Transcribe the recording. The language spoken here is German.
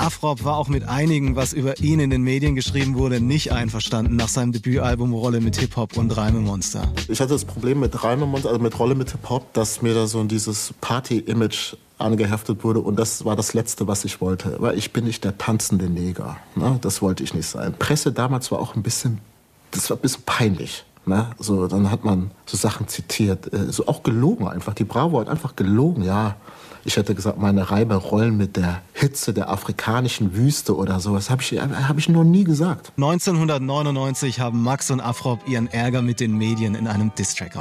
Afrob war auch mit einigen, was über ihn in den Medien geschrieben wurde, nicht einverstanden nach seinem Debütalbum Rolle mit Hip-Hop und Reimemonster. Ich hatte das Problem mit Reimemonster, also mit Rolle mit Hip-Hop, dass mir da so dieses Party-Image angeheftet wurde und das war das Letzte, was ich wollte. Weil ich bin nicht der tanzende Neger, ne? Das wollte ich nicht sein. Presse damals war auch ein bisschen peinlich. Ne? So, dann hat man so Sachen zitiert, so auch gelogen einfach. Die Bravo hat einfach gelogen, ja. Ich hätte gesagt, meine Reime rollen mit der Hitze der afrikanischen Wüste oder sowas. Hab ich noch nie gesagt. 1999 haben Max und Afrob ihren Ärger mit den Medien in einem Distrack